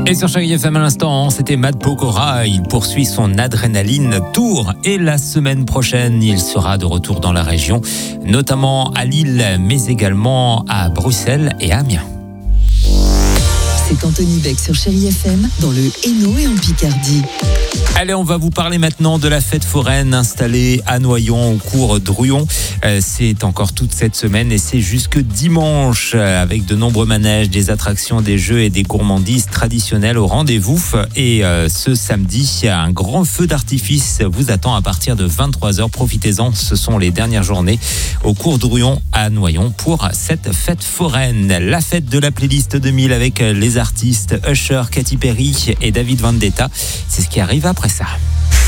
Et sur Chérie FM à l'instant, c'était Matt Pokora. Il poursuit son Adrénaline Tour. Et la semaine prochaine, il sera de retour dans la région, notamment à Lille, mais également à Bruxelles et à Amiens. C'est Anthony Beck sur Chérie FM, dans le Hainaut et en Picardie. Allez, on va vous parler maintenant de la fête foraine installée à Noyon, au cours Drouillon. C'est encore toute cette semaine et c'est jusque dimanche, avec de nombreux manèges, des attractions, des jeux et des gourmandises traditionnelles au rendez-vous. Et ce samedi, un grand feu d'artifice vous attend à partir de 23h. Profitez-en, ce sont les dernières journées au cours Drouillon à Noyon pour cette fête foraine. La fête de la playlist 2000 avec les artistes Usher, Katy Perry et David Vendetta. C'est ce qui arrive après ça.